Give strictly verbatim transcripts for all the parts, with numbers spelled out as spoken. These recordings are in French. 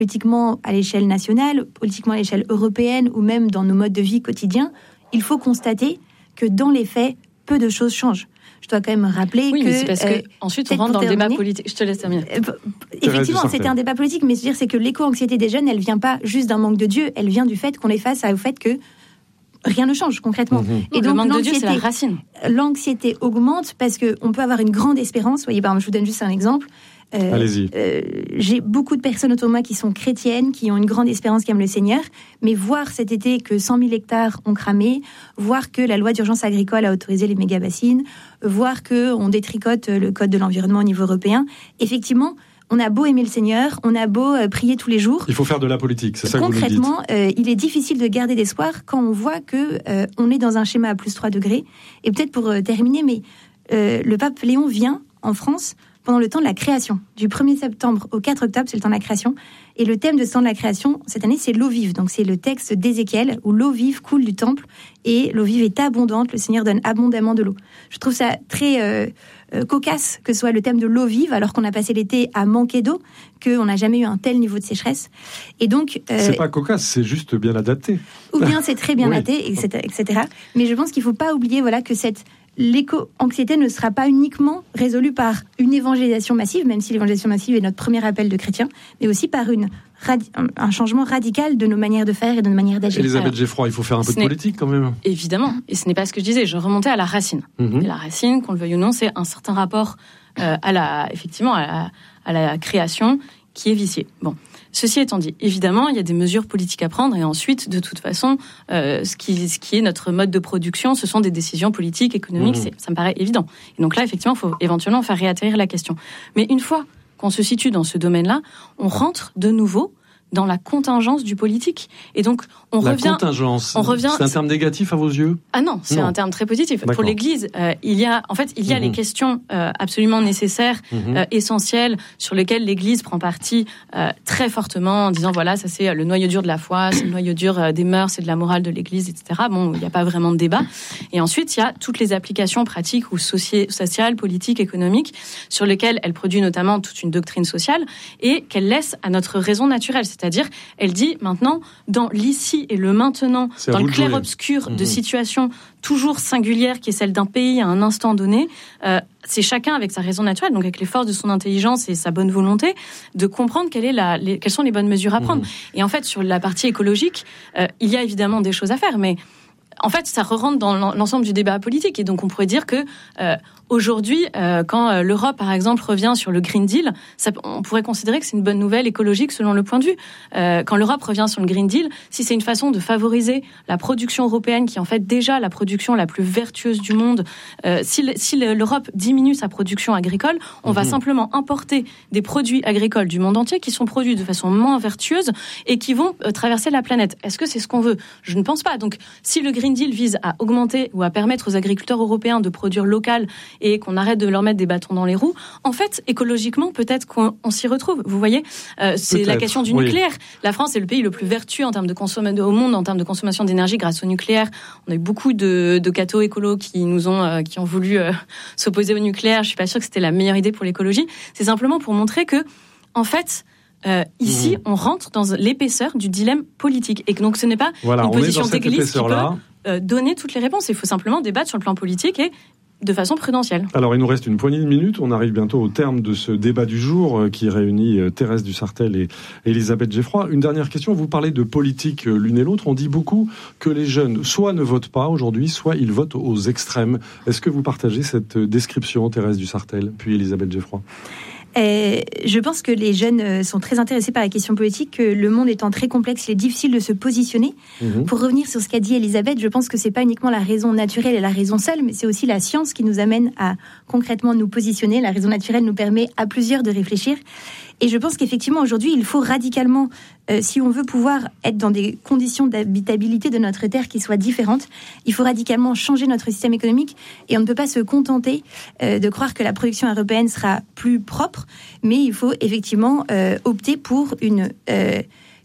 politiquement à l'échelle nationale, politiquement à l'échelle européenne ou même dans nos modes de vie quotidiens, il faut constater que dans les faits, peu de choses changent. Je dois quand même rappeler oui, que... Oui, mais c'est parce euh, que ensuite on rentre dans le débat politique. Je te laisse terminer. Euh, effectivement, c'était un débat politique, mais je veux dire, c'est que l'éco-anxiété des jeunes, elle vient pas juste d'un manque de Dieu, elle vient du fait qu'on est face au fait que rien ne change concrètement. Mmh. Et donc, le manque de Dieu, c'est la racine. L'anxiété augmente parce qu'on peut avoir une grande espérance. Vous voyez, par exemple, je vous donne juste un exemple. Euh, Allez-y. Euh, j'ai beaucoup de personnes autour de moi qui sont chrétiennes, qui ont une grande espérance, qui aiment le Seigneur, mais voir cet été que cent mille hectares ont cramé, voir que la loi d'urgence agricole a autorisé les méga-bassines, voir qu'on détricote le code de l'environnement au niveau européen, effectivement, on a beau aimer le Seigneur, on a beau euh, prier tous les jours. Il faut faire de la politique, c'est ça que vous nous dites. Concrètement, euh, il est difficile de garder d'espoir quand on voit que euh, on est dans un schéma à plus trois degrés. Et peut-être pour euh, terminer, mais euh, le pape Léon vient en France pendant le temps de la création. Du premier septembre au quatre octobre, c'est le temps de la création. Et le thème de ce temps de la création, cette année, c'est l'eau vive. Donc c'est le texte d'Ézéchiel, où l'eau vive coule du temple, et l'eau vive est abondante, le Seigneur donne abondamment de l'eau. Je trouve ça très euh, euh, cocasse que ce soit le thème de l'eau vive, alors qu'on a passé l'été à manquer d'eau, qu'on n'a jamais eu un tel niveau de sécheresse. Et donc... Euh, c'est pas cocasse, c'est juste bien adapté. Ou bien c'est très bien oui. adapté, et cetera, et cetera. Mais je pense qu'il ne faut pas oublier voilà, que cette... l'éco-anxiété ne sera pas uniquement résolue par une évangélisation massive, même si l'évangélisation massive est notre premier appel de chrétiens, mais aussi par une radi- un changement radical de nos manières de faire et de nos manières d'agir. Elisabeth Geffroy, il faut faire un peu de politique quand même. Évidemment, et ce n'est pas ce que je disais, je remontais à la racine. Mm-hmm. Et la racine, qu'on le veuille ou non, c'est un certain rapport euh, à la, effectivement, à la, à la création qui est vicié. Bon. Ceci étant dit, évidemment, il y a des mesures politiques à prendre et ensuite, de toute façon, euh, ce, qui, ce qui est notre mode de production, ce sont des décisions politiques, économiques, mmh. c'est, ça me paraît évident. Et donc là, effectivement, il faut éventuellement faire réatterrir la question. Mais une fois qu'on se situe dans ce domaine-là, on rentre de nouveau dans la contingence du politique. Et donc, on la revient... La contingence, on revient, c'est un terme négatif à vos yeux ? Ah non, c'est non. un terme très positif. D'accord. Pour l'Église, euh, il y a, en fait, il y a mmh. les questions euh, absolument nécessaires, mmh. euh, essentielles, sur lesquelles l'Église prend parti euh, très fortement, en disant, voilà, ça c'est le noyau dur de la foi, c'est le noyau dur euh, des mœurs et de la morale de l'Église, et cetera. Bon, il n'y a pas vraiment de débat. Et ensuite, il y a toutes les applications pratiques ou soci- sociales, politiques, économiques, sur lesquelles elle produit notamment toute une doctrine sociale et qu'elle laisse à notre raison naturelle, c'est-à-dire elle dit maintenant, dans l'ici et le maintenant, c'est dans le clair-obscur mmh. de situations toujours singulières qui est celle d'un pays à un instant donné, euh, c'est chacun avec sa raison naturelle, donc avec les forces de son intelligence et sa bonne volonté, de comprendre quelle est la, les, quelles sont les bonnes mesures à prendre. Mmh. Et en fait, sur la partie écologique, euh, il y a évidemment des choses à faire, mais en fait, ça re-rentre dans l'ensemble du débat politique. Et donc, on pourrait dire que euh, aujourd'hui, euh, quand euh, l'Europe, par exemple, revient sur le Green Deal, ça, on pourrait considérer que c'est une bonne nouvelle écologique selon le point de vue. Euh, quand l'Europe revient sur le Green Deal, si c'est une façon de favoriser la production européenne, qui est en fait déjà la production la plus vertueuse du monde, euh, si, le, si l'Europe diminue sa production agricole, on mmh. va simplement importer des produits agricoles du monde entier qui sont produits de façon moins vertueuse et qui vont euh, traverser la planète. Est-ce que c'est ce qu'on veut ? Je ne pense pas. Donc, si le Green Deal vise à augmenter ou à permettre aux agriculteurs européens de produire local et qu'on arrête de leur mettre des bâtons dans les roues, en fait, écologiquement, peut-être qu'on on s'y retrouve. Vous voyez, euh, c'est peut-être. La question du oui. nucléaire. La France est le pays le plus vertueux en termes de consommation au monde en termes de consommation d'énergie grâce au nucléaire. On a eu beaucoup de, de cathos écolos qui nous ont, euh, qui ont voulu euh, s'opposer au nucléaire. Je suis pas sûre que c'était la meilleure idée pour l'écologie. C'est simplement pour montrer que, en fait, Euh, ici, mmh. on rentre dans l'épaisseur du dilemme politique. Et que donc, ce n'est pas voilà, une position d'église qui peut là. euh, donner toutes les réponses. Il faut simplement débattre sur le plan politique et de façon prudentielle. Alors, il nous reste une poignée de minutes. On arrive bientôt au terme de ce débat du jour euh, qui réunit euh, Thérèse Dussartel et Elisabeth Geffroy. Une dernière question. Vous parlez de politique euh, l'une et l'autre. On dit beaucoup que les jeunes, soit ne votent pas aujourd'hui, soit ils votent aux extrêmes. Est-ce que vous partagez cette description, Thérèse Dussartel, puis Elisabeth Geffroy ? Euh, je pense que les jeunes sont très intéressés par la question politique, que le monde étant très complexe, il est difficile de se positionner. Mmh. Pour revenir sur ce qu'a dit Elisabeth, je pense que c'est pas uniquement la raison naturelle et la raison seule, mais c'est aussi la science qui nous amène à concrètement nous positionner. La raison naturelle nous permet à plusieurs de réfléchir. Et je pense qu'effectivement, aujourd'hui, il faut radicalement, euh, si on veut pouvoir être dans des conditions d'habitabilité de notre terre qui soient différentes, il faut radicalement changer notre système économique. Et on ne peut pas se contenter euh, de croire que la production européenne sera plus propre, mais il faut effectivement euh, opter pour une... Euh,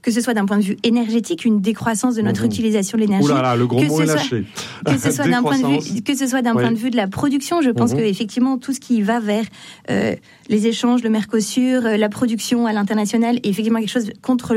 que ce soit d'un point de vue énergétique, une décroissance de notre mmh. utilisation de l'énergie. Ouh là là, le gros mot est lâché. Que ce soit d'un point de vue, que ce soit d'un oui. point de vue de la production, je pense mmh. que effectivement tout ce qui va vers euh, les échanges, le Mercosur, euh, la production à l'international, est effectivement quelque chose contre